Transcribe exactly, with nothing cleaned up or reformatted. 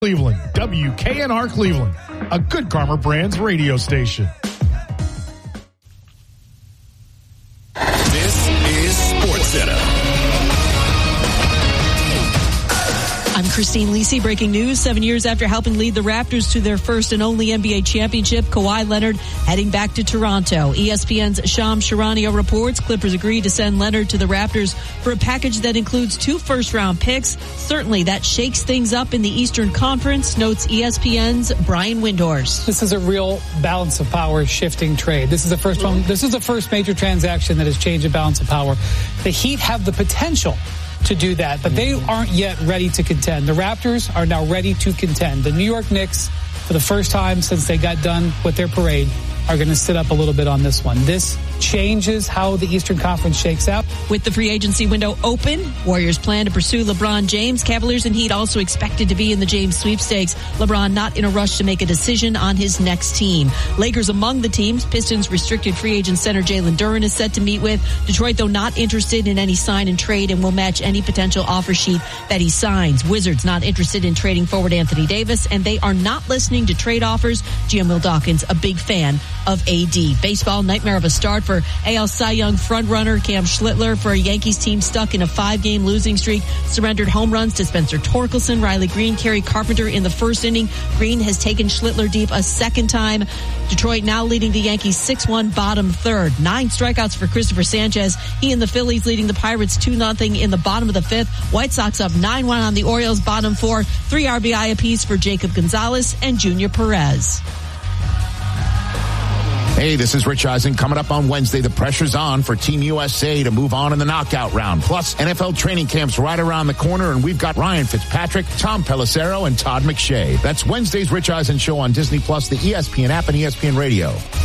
Cleveland, W K N R Cleveland, a Good Karma Brands radio station. This is SportsCenter. I'm Christine Lisi, breaking news. Seven years after helping lead the Raptors to their first and only N B A championship, Kawhi Leonard heading back to Toronto. E S P N's Shams Charania reports Clippers agreed to send Leonard to the Raptors for a package that includes two first-round picks. Certainly that shakes things up in the Eastern Conference, notes E S P N's Brian Windhorst. This is a real balance of power shifting trade. This is the first one. This is the first major transaction that has changed the balance of power. The Heat have the potential to do that, but they aren't yet ready to contend. The Raptors are now ready to contend. The New York Knicks, for the first time since they got done with their parade, are going to sit up a little bit on this one. This changes how the Eastern Conference shakes out. With the free agency window open, Warriors plan to pursue LeBron James. Cavaliers and Heat also expected to be in the James sweepstakes. LeBron not in a rush to make a decision on his next team. Lakers among the teams. Pistons restricted free agent center Jalen Duren is set to meet with. Detroit, though, not interested in any sign and trade and will match any potential offer sheet that he signs. Wizards not interested in trading forward Anthony Davis, and they are not listening to trade offers. G M Will Dawkins, a big fan of A D. Baseball, nightmare of a start for A L Cy Young frontrunner Cam Schlittler. For a Yankees team stuck in a five-game losing streak, surrendered home runs to Spencer Torkelson, Riley Green, Kerry Carpenter in the first inning. Green has taken Schlittler deep a second time. Detroit now leading the Yankees six one bottom third. Nine strikeouts for Christopher Sanchez. He and the Phillies leading the Pirates two nothing in the bottom of the fifth. White Sox up nine one on the Orioles bottom four. Three R B I apiece for Jacob Gonzalez and Junior Perez. Hey, this is Rich Eisen. Coming up on Wednesday, the pressure's on for Team U S A to move on in the knockout round. Plus, N F L training camp's right around the corner, and we've got Ryan Fitzpatrick, Tom Pelissero, and Todd McShay. That's Wednesday's Rich Eisen Show on Disney Plus, the E S P N app, and E S P N Radio.